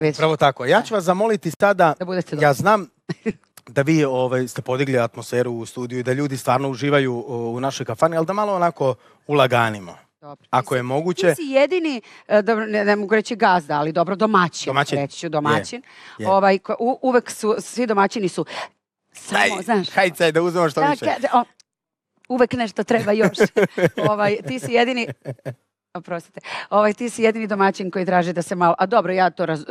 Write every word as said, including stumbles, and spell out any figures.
Pravo tako. Ja ću vas zamoliti sada, Da budete ja znam da vi ovaj, ste podigli atmosferu u studiju i da ljudi stvarno uživaju u našoj kafani, ali da malo onako ulaganimo. Dobro. Ako je moguće. Ti si jedini, e, dobro, ne, ne mogu reći gazda, ali dobro, domaćin. Domaćin. Reći ću domaćin. Je, je. Ovaj, ko- u, uvek su, svi domaćini su samo, Aj, znaš. hajde da uzmemo što da, više. ka- o, uvek nešto treba još. ovaj, ti si jedini... Oprostite. Ovaj, ti si jedini domaćin koji traži da se malo... A dobro, ja to raz,